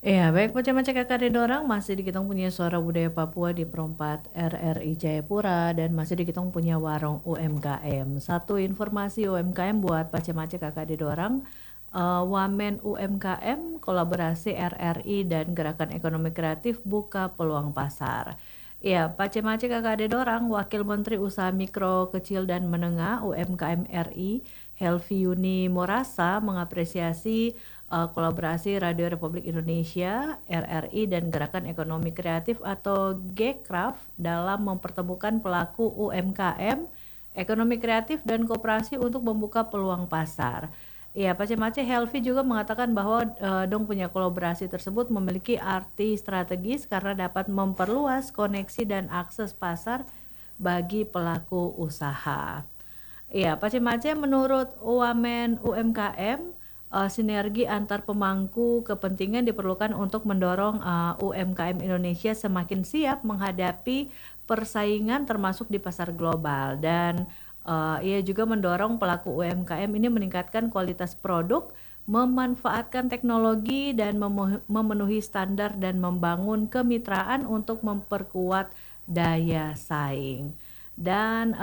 Iya, baik macam-macam kakak ada orang masih di kitong punya Suara Budaya Papua di Perempat RRI Jayapura dan masih di kitong punya warung UMKM. Satu informasi UMKM buat macam-macam kakak ada orang. Wamen UMKM kolaborasi RRI dan Gerakan Ekonomi Kreatif buka peluang pasar. Iya, macam-macam kakak ada orang. Wakil Menteri Usaha Mikro, Kecil dan Menengah UMKM RI, Helvi Yuni Morasa mengapresiasi kolaborasi Radio Republik Indonesia, RRI, dan Gerakan Ekonomi Kreatif atau GECRAF dalam mempertemukan pelaku UMKM, ekonomi kreatif, dan koperasi untuk membuka peluang pasar. Ya, Pace Helvi juga mengatakan bahwa Dong punya kolaborasi tersebut memiliki arti strategis karena dapat memperluas koneksi dan akses pasar bagi pelaku usaha. Iya, macam-macam menurut Wamen UMKM, sinergi antar pemangku kepentingan diperlukan untuk mendorong UMKM Indonesia semakin siap menghadapi persaingan termasuk di pasar global dan ia juga mendorong pelaku UMKM ini meningkatkan kualitas produk, memanfaatkan teknologi dan memenuhi standar dan membangun kemitraan untuk memperkuat daya saing. Dan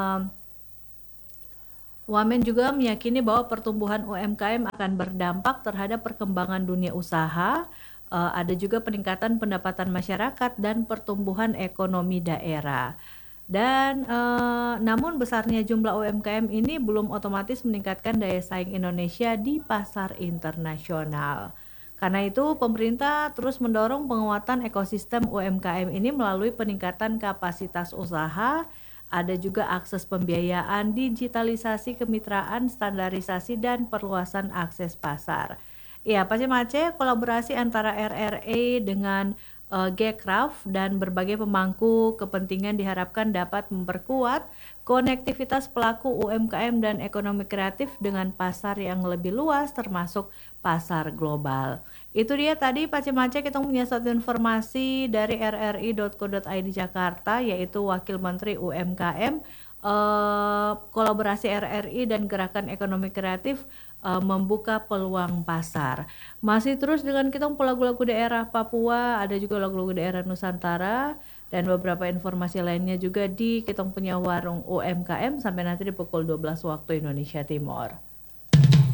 Wamen juga meyakini bahwa pertumbuhan UMKM akan berdampak terhadap perkembangan dunia usaha, ada juga peningkatan pendapatan masyarakat dan pertumbuhan ekonomi daerah. Dan namun besarnya jumlah UMKM ini belum otomatis meningkatkan daya saing Indonesia di pasar internasional. Karena itu pemerintah terus mendorong penguatan ekosistem UMKM ini melalui peningkatan kapasitas usaha, ada juga akses pembiayaan, digitalisasi kemitraan, standarisasi, dan perluasan akses pasar. Ya, Pace kolaborasi antara RRE dengan GCRAF dan berbagai pemangku kepentingan diharapkan dapat memperkuat konektivitas pelaku UMKM dan ekonomi kreatif dengan pasar yang lebih luas termasuk pasar global. Itu dia tadi Pace kita punya satu informasi dari rri.co.id Jakarta yaitu Wakil Menteri UMKM kolaborasi RRI dan Gerakan Ekonomi Kreatif membuka peluang pasar. Masih terus dengan kita lagu-lagu daerah Papua, ada juga lagu-lagu daerah Nusantara dan beberapa informasi lainnya juga di kita punya warung UMKM sampai nanti di pukul 12 waktu Indonesia Timur.